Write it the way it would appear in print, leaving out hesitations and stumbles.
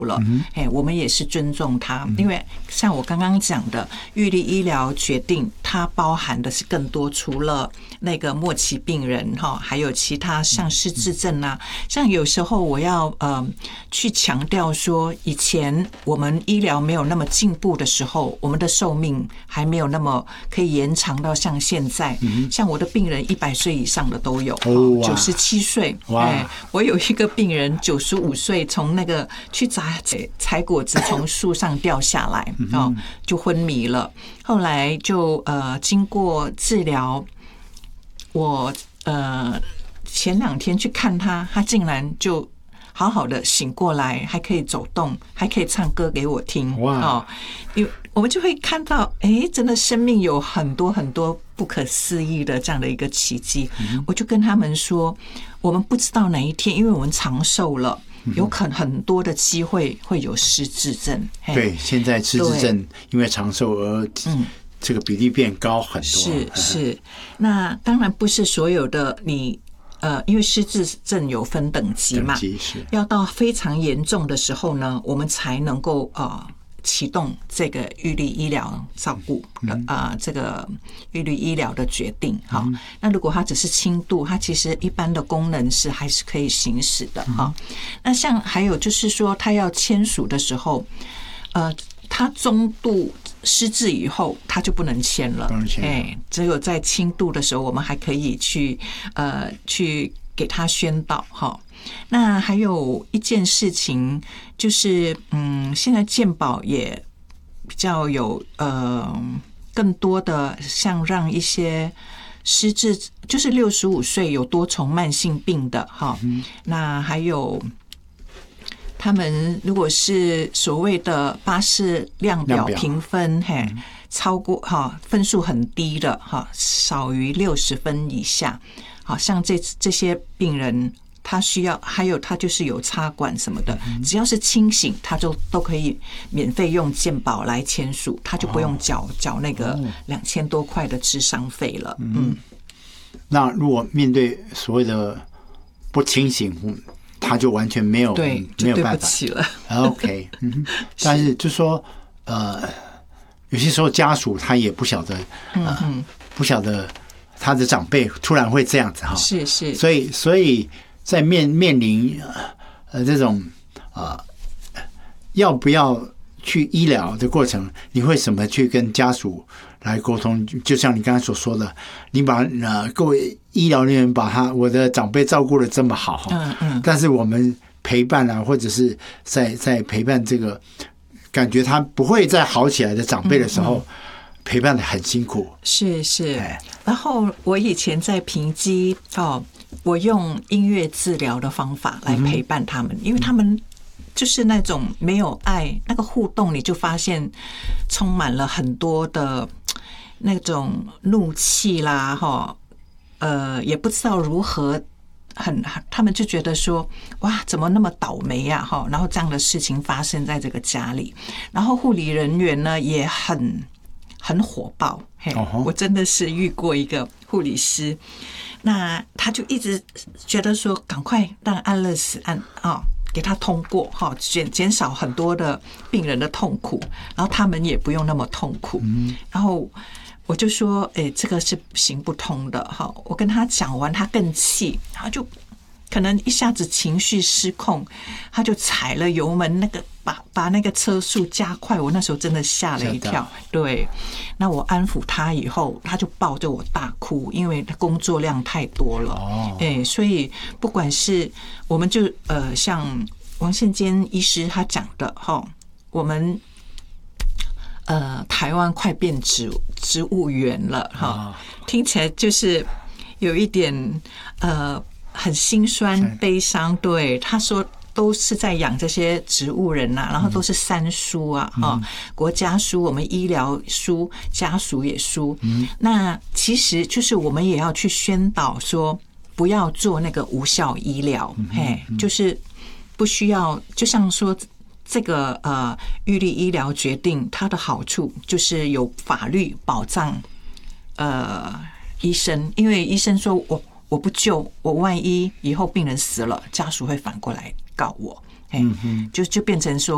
了，我们也是尊重他，因为像我刚刚讲的，预立医疗决定它包含的是更多，除了那个末期病人还有其他像失智症啊，像有时候我要去强调说，以前我们医疗没有那么进步的时候，我们的寿命还没有那么可以延长到像现在，像我的病人100岁以上的都有，97岁，我有一个病人95岁，从那个去采果子从树上掉下来，就昏迷了。后来就经过治疗，我前2天去看他，他竟然就好好的醒过来，还可以走动，还可以唱歌给我听。哇！因为我们就会看到，真的生命有很多很多不可思议的这样的一个奇迹。我就跟他们说，我们不知道哪一天，因为我们长寿了。有可能很多的机会会有失智症。 对，现在失智症因为长寿而这个比例变高很多。 是，那当然不是所有的你因为失智症有分等级嘛，要到非常严重的时候呢，我们才能够启动这个预立医疗照顾这个预立医疗的决定。好，那如果它只是轻度，它其实一般的功能是还是可以行使的哈。那像还有就是说，他要签署的时候，他中度失智以后，他就不能签了。只有在轻度的时候，我们还可以去给他宣导哈。那还有一件事情就是，现在健保也比较有更多的像让一些失智，就是65岁有多重慢性病的哈，那还有他们如果是所谓的巴氏量表评分，超过分数很低的少于60分以下，好像这些病人。他需要，还有他就是有插管什么的，只要是清醒，他就都可以免费用健保来签署，他就不用缴那个2000多块的谘商费了。 那如果面对所谓的不清醒，他就完全没有办法， 对不起了。 OK， 但是就说有些时候家属他也不晓得，不晓得他的长辈突然会这样子哈， 是， 所以。在面临这种要不要去医疗的过程，你会怎么去跟家属来沟通？就像你刚才所说的，你把各位医疗人员把我的长辈照顾得这么好，但是我们陪伴啊，或者是在陪伴这个感觉他不会再好起来的长辈的时候，陪伴得很辛苦。 是，然后我以前在平基我用音乐治疗的方法来陪伴他们，因为他们就是那种没有爱，那个互动你就发现充满了很多的那种怒气啦，也不知道如何他们就觉得说哇，怎么那么倒霉呀，然后这样的事情发生在这个家里，然后护理人员呢也很火爆。我真的是遇过一个护理师。那他就一直觉得说，赶快让安乐死案给他通过减少很多的病人的痛苦，然后他们也不用那么痛苦。然后我就说，这个是行不通的哈。我跟他讲完，他更气，他就可能一下子情绪失控，他就踩了油门，把那个车速加快，我那时候真的吓了一跳。对，那我安抚他以后，他就抱着我大哭，因为他工作量太多了。所以不管是我们就像王宪坚医师他讲的我们台湾快变植物园了听起来就是有一点很心酸悲伤。对，他说都是在养这些植物人然后都是三输国家输，我们医疗输，家属也输。那其实就是我们也要去宣导说，不要做那个无效医疗，就是不需要，就像说这个预立医疗决定，它的好处就是有法律保障医生，因为医生说我不救，我万一以后病人死了，家属会反过来告我，就变成说